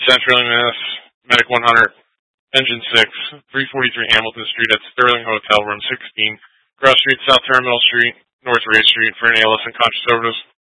Central Mass, Medic 100, Engine 6, 343 Hamilton Street at Sterling Hotel, Room 16, Cross Street, South Terminal Street, North Ray Street for any LS and Conscious Overdose.